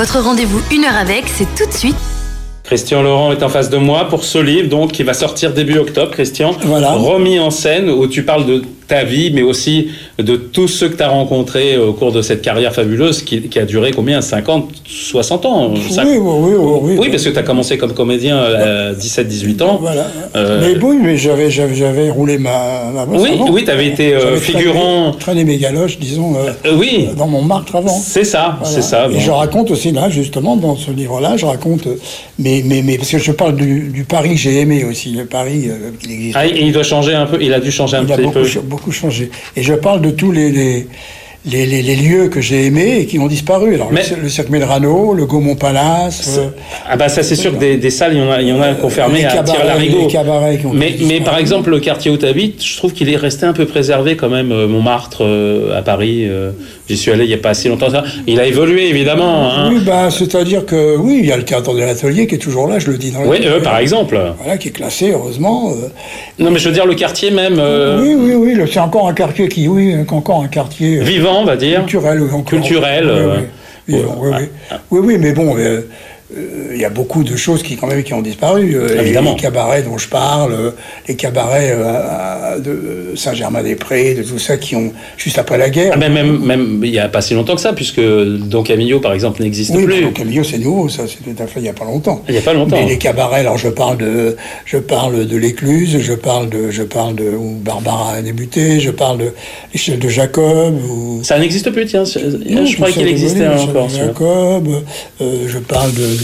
Votre rendez-vous 1 heure avec, c'est tout de suite. Christian Laurent est en face de moi pour ce livre donc qui va sortir début octobre, Christian. Voilà. Remis en scène, où tu parles de ta vie, mais aussi de tous ceux que tu as rencontrés au cours de cette carrière fabuleuse qui a duré combien, 50, 60 ans Oui, parce que tu as commencé comme comédien à 17-18 ans. Voilà. Mais j'avais roulé ma bosse avant. Oui, tu avais été figurant. Traîné mes galoches, disons, dans Montmartre avant. C'est ça, voilà. C'est ça. Et je raconte aussi là, justement, dans ce livre-là, je raconte, mais parce que je parle du Paris que j'ai aimé aussi, le Paris qui existe. Ah, il doit changer un peu, il a dû changer un petit peu. Beaucoup changé. Et je parle de tous les lieux que j'ai aimés et qui ont disparu. Alors, le Cirque Medrano, le Gaumont Palace. Ça c'est sûr que des salles, il y en a confirmées à Tire-Larigot. Mais par exemple, le quartier où tu habites, je trouve qu'il est resté un peu préservé quand même. Montmartre, à Paris, j'y suis allé il n'y a pas assez longtemps. Il a évolué évidemment. Hein. Oui, c'est-à-dire que il y a le théâtre de l'Atelier qui est toujours là, je le dis dans le livre. Par exemple. Voilà, qui est classé, heureusement. Non, mais je veux dire le quartier même. Oui, c'est encore un quartier encore un quartier. Vivant, on va dire. Culturel. Oui, mais bon, il y a beaucoup de choses qui ont disparu. Évidemment. Les cabarets dont je parle, les cabarets de Saint-Germain-des-Prés, de tout ça qui ont, juste après la guerre. Même il n'y a pas si longtemps que ça, puisque Don Camillo, par exemple, n'existe plus. Oui, Don Camillo, c'est nouveau, ça, c'est tout à fait il n'y a pas longtemps. Il n'y a pas longtemps. Mais les cabarets, alors je parle de l'Écluse, je parle de où Barbara a débuté, je parle de l'échelle de Jacob. Ça n'existe plus, tiens. Je croyais qu'il existait encore. Jacob, je parle de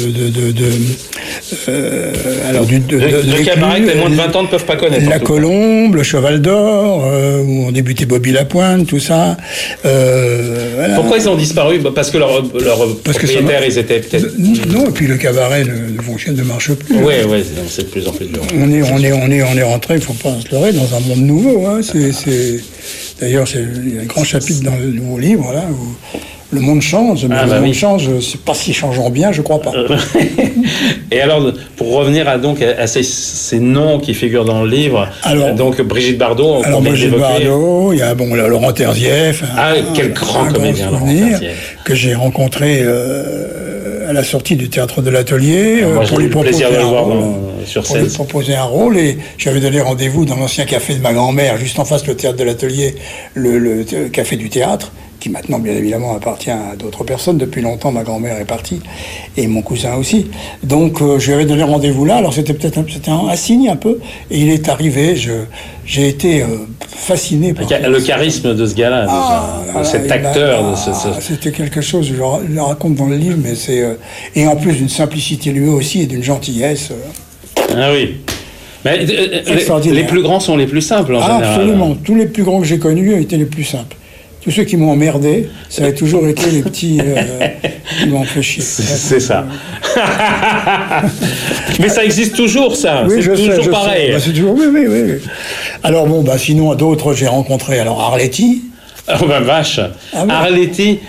cabaret que les moins de 20 ans ne peuvent pas connaître. La Colombe, le Cheval d'Or, où ont débuté Bobby Lapointe, tout ça. Voilà. Pourquoi ils ont disparu ? Parce que leurs propriétaires, ils étaient peut-être... Non, et puis le cabaret ne marche plus. Oui, c'est de plus en plus dur. On est rentré, il ne faut pas se leurrer, dans un monde nouveau. Hein. D'ailleurs, il y a un grand chapitre dans le nouveau livre, là, où le monde change, mais le monde change, c'est pas si changeant bien, je crois pas. Et alors, pour revenir à ces noms qui figurent dans le livre, donc Brigitte Bardot, il y a Laurent Terzieff. Quel grand comédien, Laurent Terzieff. Que j'ai rencontré à la sortie du théâtre de l'Atelier, pour lui proposer un rôle. Sur scène. Pour lui proposer un rôle, et j'avais donné rendez-vous dans l'ancien café de ma grand-mère, juste en face du théâtre de l'Atelier, le café du théâtre, qui maintenant, bien évidemment, appartient à d'autres personnes. Depuis longtemps, ma grand-mère est partie, et mon cousin aussi. Donc, je lui avais donné rendez-vous là. Alors, c'était un signe, un peu, et il est arrivé. J'ai été fasciné par... Le charisme de ce gars-là, cet acteur. C'était quelque chose, je le raconte dans le livre, mais c'est... et en plus, d'une simplicité, lui aussi, et d'une gentillesse... Ah oui. Mais les plus grands sont les plus simples, en général. Absolument. Tous les plus grands que j'ai connus étaient les plus simples. Tous ceux qui m'ont emmerdé, ça a toujours été les petits qui m'ont fait chier. C'est ça. Mais ça existe toujours, ça. Oui, c'est toujours pareil. C'est toujours... Oui. Alors sinon, d'autres, j'ai rencontré Arletty. Oh vache. Arletty.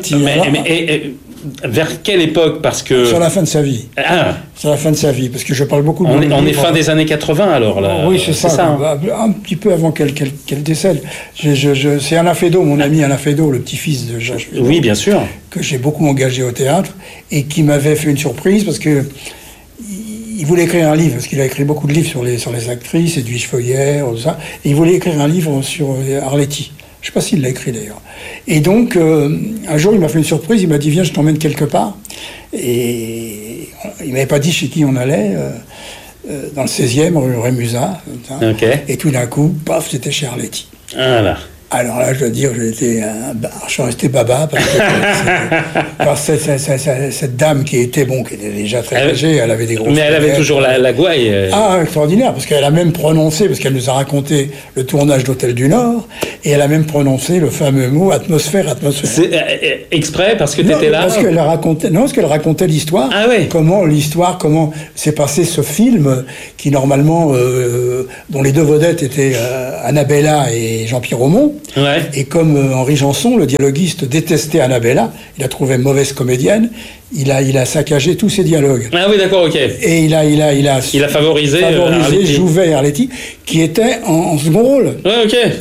Vers quelle époque ? Parce que... Sur la fin de sa vie. Sur la fin de sa vie, parce que je parle beaucoup de... On est fin des années 80, alors, là. Oui, c'est ça. Un petit peu avant qu'elle décède. C'est Alain Feydeau, mon ami Alain Feydeau, le petit-fils de Jacques Feydeau. Oui, bien sûr. Que j'ai beaucoup engagé au théâtre, et qui m'avait fait une surprise, parce que il voulait écrire un livre, parce qu'il a écrit beaucoup de livres sur les actrices, Edwige Feuillère, tout ça, et il voulait écrire un livre sur Arletty. Je ne sais pas s'il l'a écrit d'ailleurs. Et donc, un jour, il m'a fait une surprise, il m'a dit « Viens, je t'emmène quelque part ». Et il ne m'avait pas dit chez qui on allait, dans le 16e, rue Rémusat. Okay. Et tout d'un coup, paf, c'était chez Arletty. Voilà. Alors là, je dois dire, je suis resté baba, parce que cette dame qui était déjà très âgée, elle avait des grosses... Mais elle avait toujours la gouaille. Extraordinaire, parce qu'elle a même prononcé, parce qu'elle nous a raconté le tournage d'Hôtel du Nord, et elle a même prononcé le fameux mot atmosphère. C'est exprès, parce que tu étais là? Parce qu'elle racontait l'histoire. Ah oui. Comment s'est passé ce film, qui normalement, dont les deux vedettes étaient Annabella et Jean-Pierre Aumont. Ouais. Et comme Henri Janson, le dialoguiste, détestait Annabella, il la trouvait mauvaise comédienne, il a saccagé tous ses dialogues. Ah oui, d'accord, ok. Et il a favorisé Jouvet et Arletty, qui était en second rôle. Ouais, ok.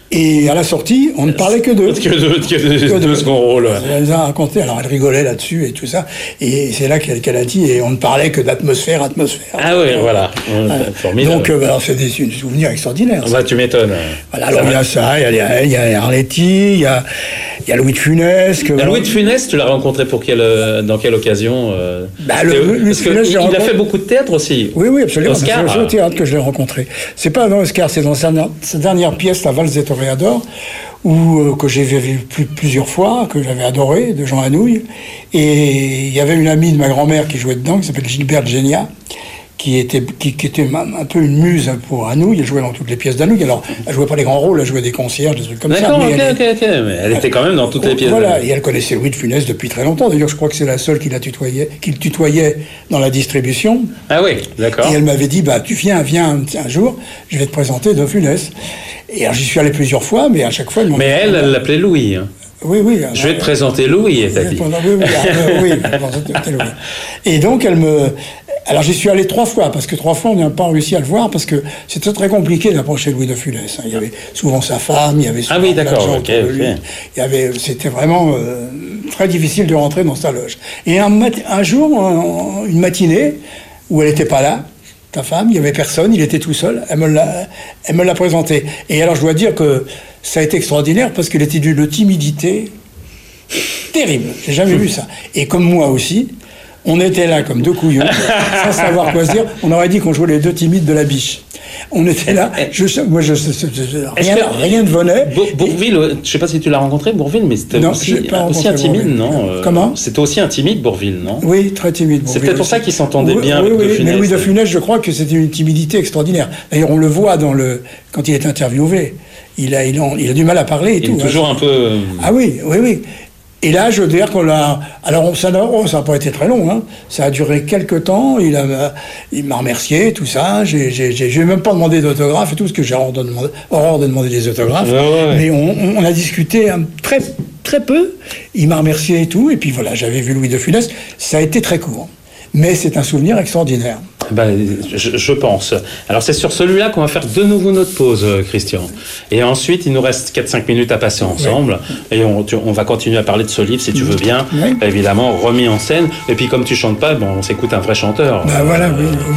Et à la sortie, on ne parlait que d'eux. Que deux second rôle. Elle a raconté, alors elle rigolait là-dessus et tout ça. Et c'est là qu'elle a dit, et on ne parlait que d'atmosphère. Ah oui, voilà. Formidable. Donc, alors, c'est des souvenirs extraordinaires. Bah, tu m'étonnes. Voilà, alors il y a ça, il y a Arletty, il y a Louis de Funès. Louis de Funès, tu l'as rencontré dans quelle occasion Louis de Funès, il a fait beaucoup de théâtre aussi. Oui, absolument. Oscar. C'est au théâtre que je l'ai rencontré. C'est pas dans Oscar, c'est dans sa dernière pièce, La Valse des Toréadors, que j'ai vu plusieurs fois, que j'avais adoré, de Jean Anouilh. Et il y avait une amie de ma grand-mère qui jouait dedans, qui s'appelle Gilberte Génia, qui était un peu une muse pour Anouilh. Elle jouait dans toutes les pièces d'Anouilh. Alors, elle jouait pas les grands rôles, elle jouait des concierges, des trucs comme ça. D'accord, ok. Mais elle était quand même dans toutes les pièces. Voilà, et elle connaissait Louis de Funès depuis très longtemps. D'ailleurs, je crois que c'est la seule qui le tutoyait dans la distribution. Ah oui, d'accord. Et elle m'avait dit, tu viens un jour, je vais te présenter de Funès. Et alors, j'y suis allé plusieurs fois, mais à chaque fois... Mais elle l'appelait Louis. Hein. Oui. Je vais te présenter Louis, elle t'a dit. Oui, Louis. Et donc, alors j'y suis allé 3 fois, parce que 3 fois on n'a pas réussi à le voir, parce que c'était très compliqué d'approcher Louis de Funès. Il y avait souvent sa femme, il y avait souvent oui, d'accord, ok. C'était vraiment très difficile de rentrer dans sa loge. Et un jour, une matinée, où elle n'était pas là, ta femme, il n'y avait personne, il était tout seul, elle me l'a présenté. Et alors je dois dire que ça a été extraordinaire, parce qu'elle était d'une timidité terrible. J'ai jamais vu ça. Et comme moi aussi, on était là comme 2 couillons, sans savoir quoi se dire. On aurait dit qu'on jouait les 2 timides de la biche. On était là, rien ne venait. Bourvil, je ne sais pas si tu l'as rencontré, Bourvil, mais c'était aussi un timide, non Comment ? C'était aussi un timide, Bourvil, non ? Oui, très timide. C'est peut-être pour ça qu'il s'entendait bien avec de Funès. Mais Louis de Funès, je crois que c'était une timidité extraordinaire. D'ailleurs, on le voit quand il est interviewé. Il a du mal à parler et tout. Il est toujours un peu... Ah oui. Et là, je veux dire qu'on l'a... Alors, ça n'a pas été très long, hein. Ça a duré quelques temps. Il m'a remercié, tout ça. J'ai même pas demandé d'autographe et tout, parce que j'ai horreur de demander des autographes. Ouais. Mais on a discuté très, très peu. Il m'a remercié et tout. Et puis voilà, j'avais vu Louis de Funès. Ça a été très court. Mais c'est un souvenir extraordinaire. Je pense. Alors c'est sur celui-là qu'on va faire de nouveau notre pause, Christian. Et ensuite, il nous reste 4-5 minutes à passer ensemble. Oui. Et on va continuer à parler de ce livre, si tu veux bien. Oui. Évidemment, remis en scène. Et puis comme tu chantes pas, on s'écoute un vrai chanteur. Voilà, oui.